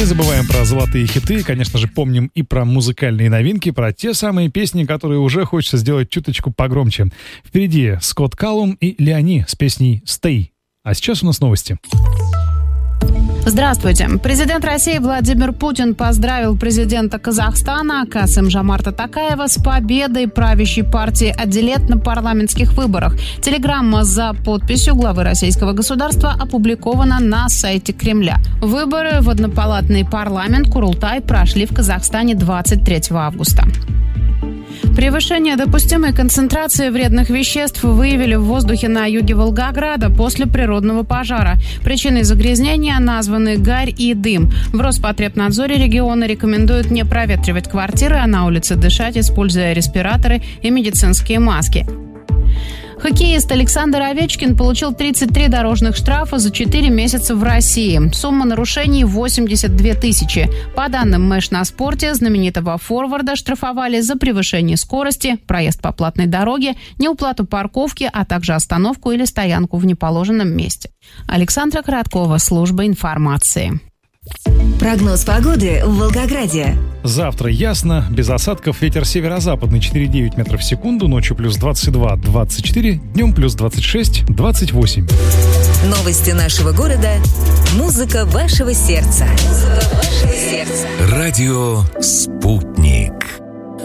забываем про золотые хиты, конечно же, помним и про музыкальные новинки, про те самые песни, которые уже хочется сделать чуточку погромче. Впереди Скотт Каллум и Леони с песней «Stay». А сейчас у нас новости. Здравствуйте. Президент России Владимир Путин поздравил президента Казахстана Касым-Жомарта Токаева с победой правящей партии «Адилет» на парламентских выборах. Телеграмма за подписью главы российского государства опубликована на сайте Кремля. Выборы в однопалатный парламент Курултай прошли в Казахстане 23 августа. Превышение допустимой концентрации вредных веществ выявили в воздухе на юге Волгограда после природного пожара. Причиной загрязнения названы гарь и дым. В Роспотребнадзоре региона рекомендуют не проветривать квартиры, а на улице дышать, используя респираторы и медицинские маски. Хоккеист Александр Овечкин получил 33 дорожных штрафа за 4 месяца в России. Сумма нарушений – 82 тысячи. По данным Мэш на спорте, знаменитого форварда штрафовали за превышение скорости, проезд по платной дороге, неуплату парковки, а также остановку или стоянку в неположенном месте. Александра Короткова, служба информации. Прогноз погоды в Волгограде. Завтра ясно, без осадков, ветер северо-западный 4,9 метров в секунду, ночью плюс 22-24, днем плюс 26-28. Новости нашего города. Музыка вашего сердца. Радио «Спутник».